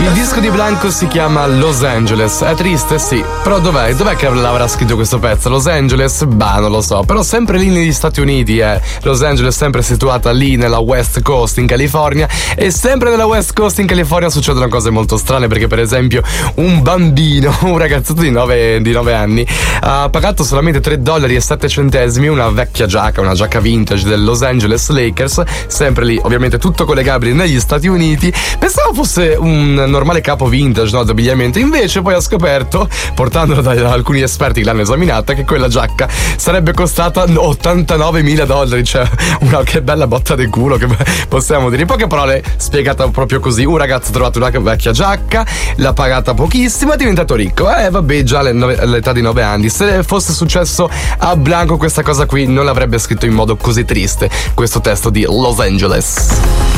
Il disco di Blanco si chiama Los Angeles. È triste, sì. Però dov'è? Dov'è che l'avrà scritto questo pezzo? Los Angeles? Bah, non lo so. Però sempre lì negli Stati Uniti, Los Angeles sempre situata lì nella West Coast in California. E sempre nella West Coast in California succedono cose molto strane, perché per esempio un bambino, un ragazzotto di 9 anni, ha pagato solamente $3.07 una vecchia giacca, una giacca vintage del Los Angeles Lakers, sempre lì, ovviamente tutto collegabile negli Stati Uniti. Pensavo fosse un normale capo vintage, no, d'abbigliamento. Invece poi ho scoperto, portandolo da alcuni esperti che l'hanno esaminata, che quella giacca sarebbe costata $89.000. Cioè, che bella botta di culo, che possiamo dire. In poche parole, spiegata proprio così: un ragazzo ha trovato una vecchia giacca, l'ha pagata pochissimo, è diventato ricco. Vabbè, già all'età di 9 anni. Se fosse successo a Blanco questa cosa qui, non l'avrebbe scritto in modo così triste, questo testo di Los Angeles.